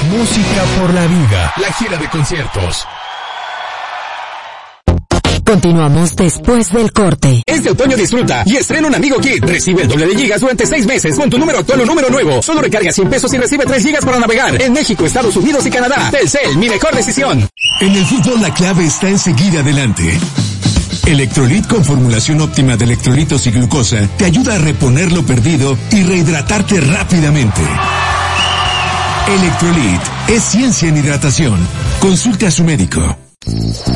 Música por la vida. La gira de conciertos. Continuamos después del corte. Este otoño disfruta y estrena un Amigo Kit. Recibe el doble de gigas durante 6 meses con tu número actual o número nuevo. Solo recarga 100 pesos y recibe 3 gigas para navegar en México, Estados Unidos y Canadá. Telcel, mi mejor decisión. En el fútbol la clave está en seguir adelante. Electrolit con formulación óptima de electrolitos y glucosa te ayuda a reponer lo perdido y rehidratarte rápidamente. Electrolit es ciencia en hidratación. Consulte a su médico.